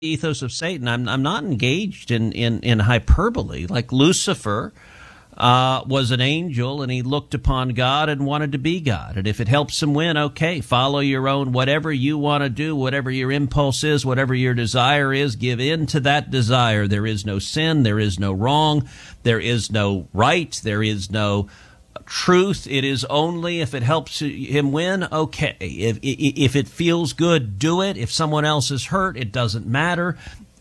ethos of Satan. I'm not engaged in hyperbole. Like Lucifer was an angel, and he looked upon God and wanted to be God. And if it helps him win, okay, follow your own, whatever you want to do, whatever your impulse is, whatever your desire is, give in to that desire. There is no sin, there is no wrong, there is no right, there is no truth. It is only if it helps him win, okay. If it feels good, do it. If someone else is hurt, it doesn't matter.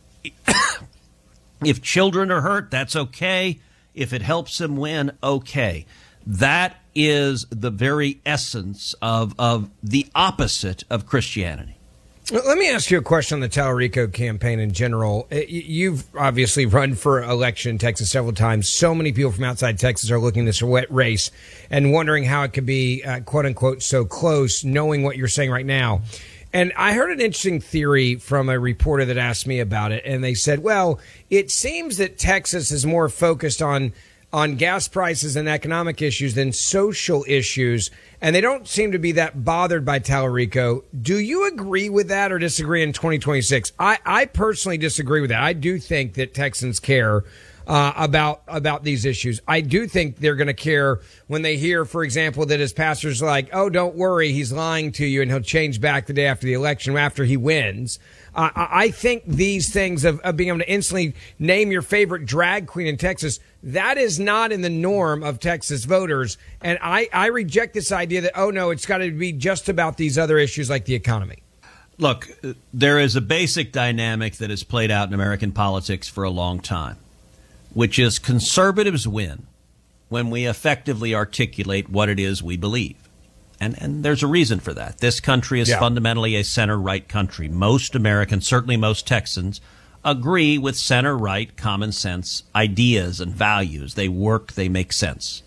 If children are hurt, that's okay. If it helps him win, okay. That is the very essence of the opposite of Christianity. Let me ask you a question on the Tallarico campaign in general. You've obviously run for election in Texas several times. So many people from outside Texas are looking at this race and wondering how it could be, quote unquote, so close, knowing what you're saying right now. And I heard an interesting theory from a reporter that asked me about it. And they said, well, it seems that Texas is more focused on gas prices and economic issues than social issues, and they don't seem to be that bothered by Tallarico. Do you agree with that or disagree in 2026? I personally disagree with that. I do think that Texans care about these issues. I do think they're going to care when they hear, for example, that his pastor's like, oh, don't worry, he's lying to you, and he'll change back the day after the election after he wins. I think these things of being able to instantly name your favorite drag queen in Texas, that is not in the norm of Texas voters. And I reject this idea that, oh, no, it's got to be just about these other issues like the economy. Look, there is a basic dynamic that has played out in American politics for a long time, which is conservatives win when we effectively articulate what it is we believe. And there's a reason for that. This country is fundamentally a center-right country. Most Americans, certainly most Texans, agree with center-right common sense ideas and values. They work, they make sense.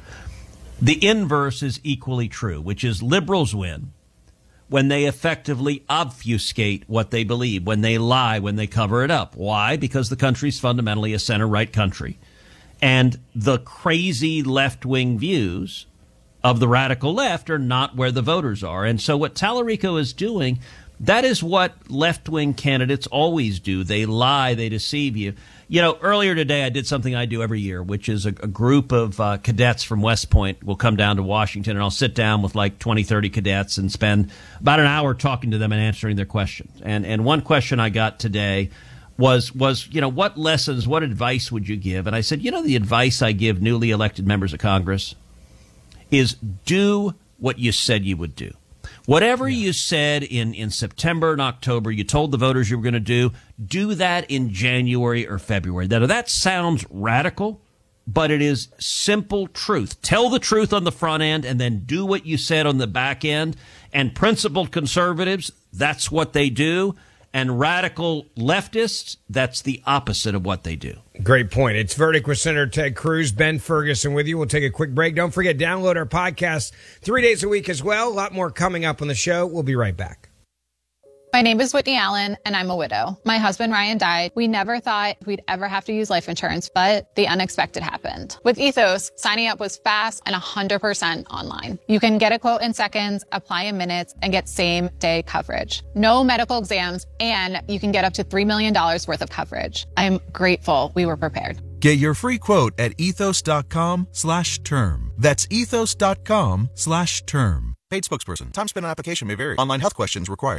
The inverse is equally true, which is liberals win when they effectively obfuscate what they believe, when they lie, when they cover it up. Why? Because the country's fundamentally a center-right country. And the crazy left-wing views of the radical left are not where the voters are. And so what Tallarico is doing, that is what left-wing candidates always do. They lie, they deceive you. You know, earlier today I did something I do every year, which is a group of cadets from West Point will come down to Washington, and I'll sit down with like 20, 30 cadets and spend about an hour talking to them and answering their questions. And one question I got today was, you know, what lessons, what advice would you give? And I said, you know, the advice I give newly elected members of Congress is do what you said you would do. Whatever you said in September and October, you told the voters you were going to do that in January or February. Now, that sounds radical, but it is simple truth. Tell the truth on the front end and then do what you said on the back end. And principled conservatives, that's what they do. And radical leftists, that's the opposite of what they do. Great point. It's Verdict with Senator Ted Cruz. Ben Ferguson with you. We'll take a quick break. Don't forget, download our podcast 3 days a week as well. A lot more coming up on the show. We'll be right back. My name is Whitney Allen, and I'm a widow. My husband, Ryan, died. We never thought we'd ever have to use life insurance, but the unexpected happened. With Ethos, signing up was fast and 100% online. You can get a quote in seconds, apply in minutes, and get same-day coverage. No medical exams, and you can get up to $3 million worth of coverage. I'm grateful we were prepared. Get your free quote at ethos.com/term. That's ethos.com/term. Paid spokesperson. Time spent on application may vary. Online health questions required.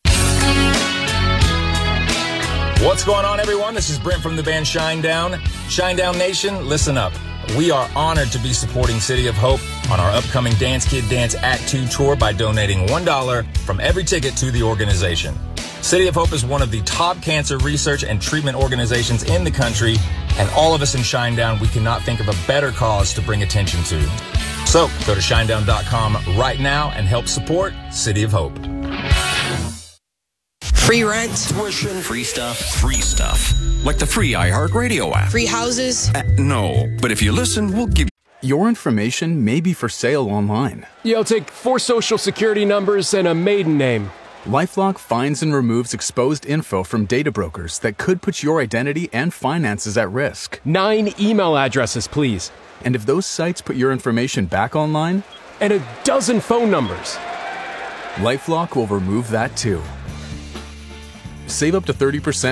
What's going on, everyone? This is Brent from the band Shinedown. Shinedown Nation, listen up. We are honored to be supporting City of Hope on our upcoming Dance Kid Dance Act 2 tour by donating $1 from every ticket to the organization. City of Hope is one of the top cancer research and treatment organizations in the country, and all of us in Shinedown, we cannot think of a better cause to bring attention to. So go to shinedown.com right now and help support City of Hope. Free rent. Tuition. Free stuff. Free stuff. Like the free iHeartRadio app. Free houses. No, but if you listen, we'll give you. Your information may be for sale online. Yeah, I'll take 4 social security numbers and a maiden name. LifeLock finds and removes exposed info from data brokers that could put your identity and finances at risk. 9 email addresses, please. And if those sites put your information back online? And a dozen phone numbers. LifeLock will remove that too. Save up to 30%